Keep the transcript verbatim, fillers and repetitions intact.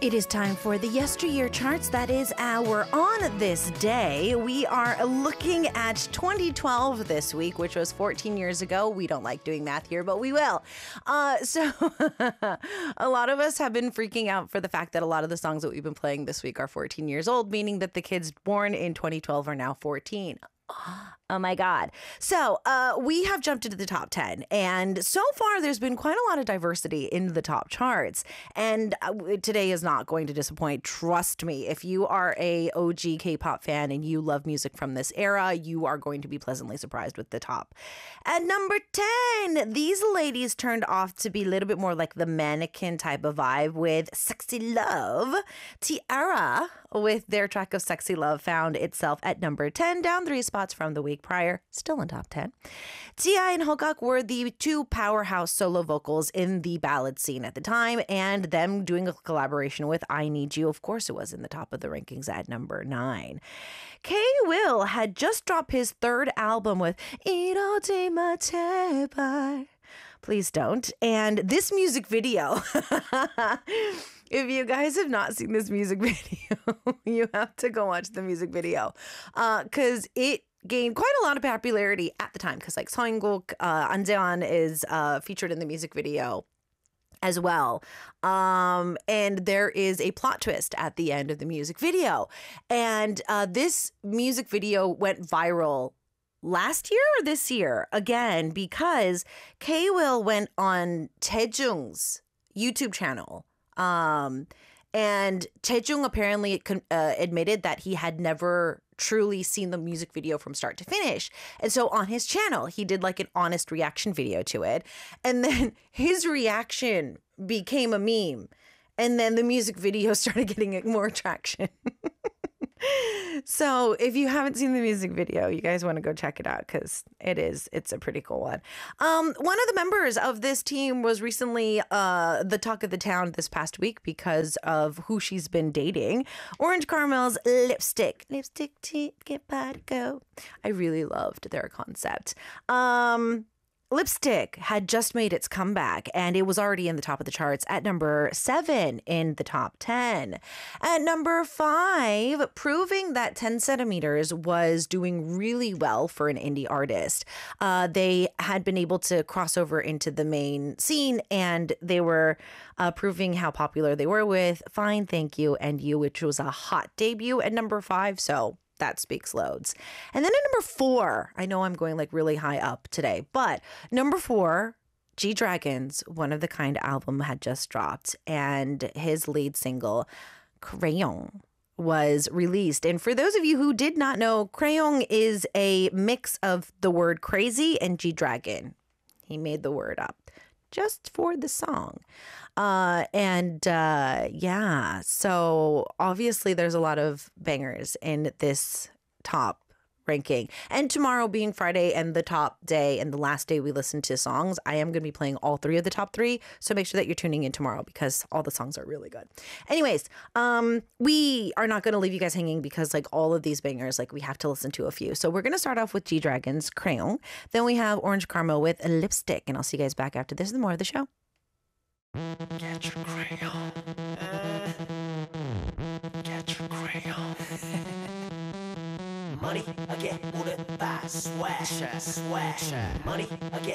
It is time for the Yesteryear Charts. That is our On This Day. We are looking at twenty twelve this week, which was fourteen years ago. We don't like doing math here, but we will. Uh, so a lot of us have been freaking out for the fact that a lot of the songs that we've been playing this week are fourteen years old, meaning that the kids born in twenty twelve are now fourteen. Oh my God. So uh, we have jumped into the top ten, and so far there's been quite a lot of diversity in the top charts, and uh, today is not going to disappoint. Trust me, if you are a O G K-pop fan and you love music from this era, you are going to be pleasantly surprised with the top. At number ten, these ladies turned off to be a little bit more like the mannequin type of vibe with Sexy Love. T-ara, with their track of Sexy Love, found itself at number ten, down three spots from the week prior, still in top ten. T I and Hokak were the two powerhouse solo vocals in the ballad scene at the time, and them doing a collaboration with I Need You, of course it was in the top of the rankings at number nine. K-Will had just dropped his third album with 이러지 마 제발. Please don't. And this music video, if you guys have not seen this music video, you have to go watch the music video, because uh, it gained quite a lot of popularity at the time, because like Seongguk, uh, An Jae-an is uh, featured in the music video as well. Um, and there is a plot twist at the end of the music video. And uh, this music video went viral last year or this year again, because K-Will went on Taejung's YouTube channel. Um, and Taejung apparently uh, admitted that he had never truly seen the music video from start to finish. And so on his channel, he did like an honest reaction video to it. And then his reaction became a meme. And then the music video started getting more traction. So if you haven't seen the music video, you guys want to go check it out, because it is, it's a pretty cool one. Um, one of the members of this team was recently uh, the talk of the town this past week because of who she's been dating. Orange Caramel's Lipstick. Lipstick to get by to go. I really loved their concept. Um... Lipstick had just made its comeback, and it was already in the top of the charts at number seven in the top ten. At number five, proving that ten centimeters was doing really well for an indie artist. Uh, they had been able to cross over into the main scene, and they were uh, proving how popular they were with Fine, Thank You, and You, which was a hot debut at number five. So that speaks loads. And then at number four, I know I'm going like really high up today, but number four, G-Dragon's One of the Kind album had just dropped, and his lead single, Crayon, was released. And for those of you who did not know, Crayon is a mix of the word crazy and G-Dragon. He made the word up just for the song. Uh, and uh, yeah, so obviously there's a lot of bangers in this top ranking. And tomorrow being Friday and the top day and the last day we listen to songs, I am going to be playing all three of the top three. So make sure that you're tuning in tomorrow, because all the songs are really good. Anyways, um, we are not going to leave you guys hanging, because like all of these bangers, like we have to listen to a few. So we're going to start off with G-Dragon's Crayon. Then we have Orange Caramel with a Lipstick. And I'll see you guys back after this with more of the show. Get your crayon. Uh, get your crayon. Money again, 오른발 swag, swag. Money again.